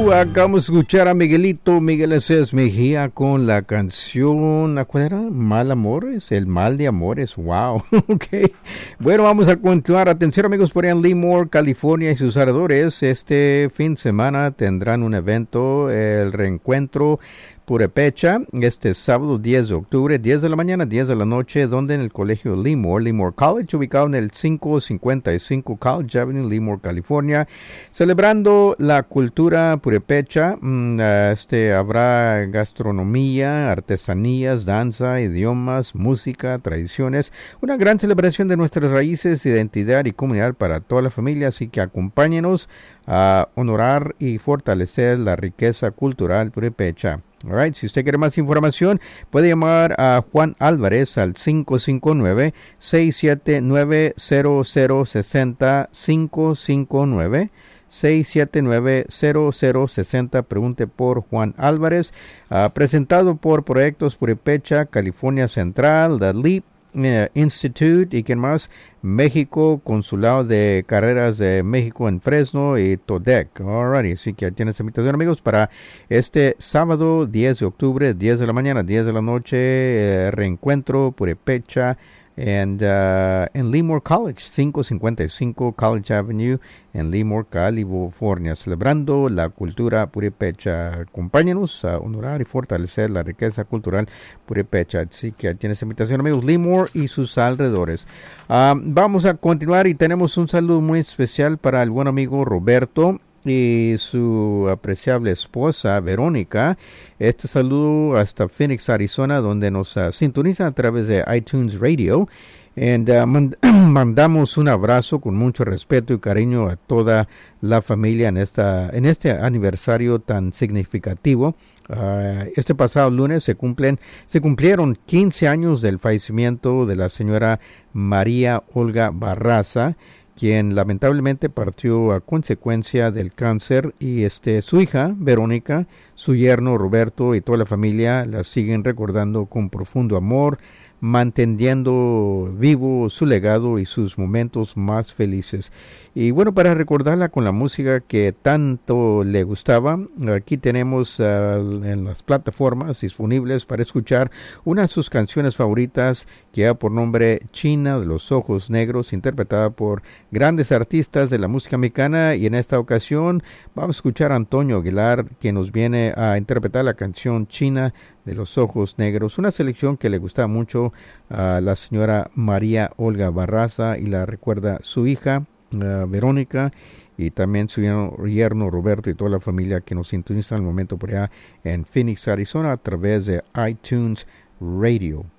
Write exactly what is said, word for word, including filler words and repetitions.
Acabamos de escuchar a Miguelito, Miguel Ecés Mejía con la canción, ¿cuál era? Mal Amores, el mal de amores, wow, ok. Bueno, vamos a continuar. Atención amigos, por ahí en Lemoore, California y sus alrededores, este fin de semana tendrán un evento, el reencuentro Purepecha, este sábado diez de octubre, diez de la mañana, diez de la noche, donde en el colegio Lemoore, Lemoore College, ubicado en el quinientos cincuenta y cinco College Avenue, Lemoore, California, celebrando la cultura purepecha. Este, habrá gastronomía, artesanías, danza, idiomas, música, tradiciones, una gran celebración de nuestras raíces, identidad y comunidad para toda la familia, así que acompáñenos a honorar y fortalecer la riqueza cultural purepecha. All right. Si usted quiere más información, puede llamar a Juan Álvarez al cinco cinco nueve, seis siete nueve, cero cero seis cero, cinco cinco nueve, seis siete nueve, cero cero seis cero. Pregunte por Juan Álvarez, uh, presentado por Proyectos Purepecha, California Central, The Leap Uh, Institute y quien más, México, Consulado de Carreras de México en Fresno y Todec. Alrighty, así que tienes invitación amigos para este sábado diez de octubre, diez de la mañana, diez de la noche, eh, reencuentro Purepecha and, uh, en Lemoore College, quinientos cincuenta y cinco College Avenue en Lemoore, California, celebrando la cultura purepecha. Acompáñenos a honorar y fortalecer la riqueza cultural purepecha. Así que tienes invitación amigos, Lemoore y sus alrededores. Uh, vamos a continuar y tenemos un saludo muy especial para el buen amigo Roberto y su apreciable esposa Verónica. Este saludo hasta Phoenix, Arizona, donde nos uh, sintoniza a través de iTunes Radio. And, uh, mand mandamos un abrazo con mucho respeto y cariño a toda la familia en esta en este aniversario tan significativo. Uh, este pasado lunes se cumplen se cumplieron quince años del fallecimiento de la señora María Olga Barraza, quien lamentablemente partió a consecuencia del cáncer, y este su hija Verónica, su yerno Roberto y toda la familia la siguen recordando con profundo amor, manteniendo vivo su legado y sus momentos más felices. Y bueno, para recordarla con la música que tanto le gustaba, aquí tenemos uh, en las plataformas disponibles para escuchar una de sus canciones favoritas, que lleva por nombre China de los Ojos Negros, interpretada por grandes artistas de la música mexicana. Y en esta ocasión vamos a escuchar a Antonio Aguilar, que nos viene a interpretar la canción China de los Ojos Negros, una selección que le gusta mucho a la señora María Olga Barraza y la recuerda su hija uh, Verónica, y también su yerno, yerno Roberto y toda la familia que nos sintoniza al momento por allá en Phoenix, Arizona, a través de iTunes Radio.